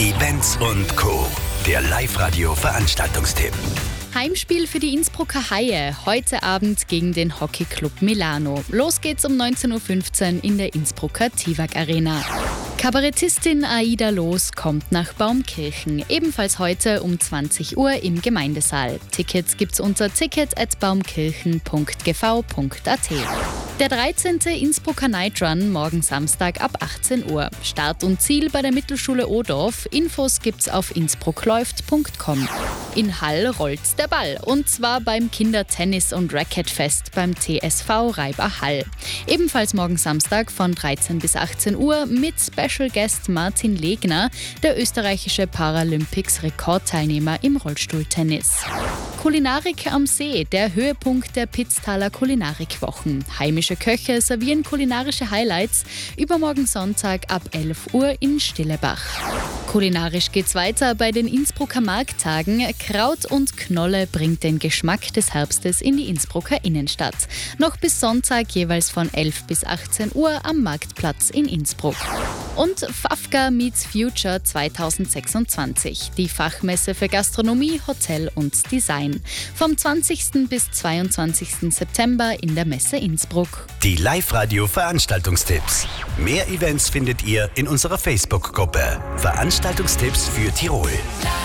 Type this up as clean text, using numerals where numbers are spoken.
Events und Co. Der Live-Radio-Veranstaltungstipp. Heimspiel für die Innsbrucker Haie, heute Abend gegen den Hockeyclub Milano. Los geht's um 19.15 Uhr in der Innsbrucker Tivak Arena. Kabarettistin Aida Loos kommt nach Baumkirchen, ebenfalls heute um 20 Uhr im Gemeindesaal. Tickets gibt's unter ticket@baumkirchen.gv.at. Der 13. Innsbrucker Night Run morgen Samstag ab 18 Uhr. Start und Ziel bei der Mittelschule Odorf. Infos gibt's auf innsbruckläuft.com. In Hall rollt der Ball, und zwar beim Kindertennis- und Racquetfest beim TSV Reiber Hall. Ebenfalls morgen Samstag von 13 bis 18 Uhr mit Special Guest Martin Legner, der österreichische Paralympics-Rekordteilnehmer im Rollstuhltennis. Kulinarik am See, der Höhepunkt der Pitztaler Kulinarikwochen. Heimische Köche servieren kulinarische Highlights. Übermorgen Sonntag ab 11 Uhr in Stillebach. Kulinarisch geht's weiter bei den Innsbrucker Markttagen. Kraut und Knolle bringt den Geschmack des Herbstes in die Innsbrucker Innenstadt. Noch bis Sonntag jeweils von 11 bis 18 Uhr am Marktplatz in Innsbruck. Und Fafka Meets Future 2026, die Fachmesse für Gastronomie, Hotel und Design. Vom 20. bis 22. September in der Messe Innsbruck. Die Live-Radio-Veranstaltungstipps. Mehr Events findet ihr in unserer Facebook-Gruppe. Veranstaltungstipps für Tirol.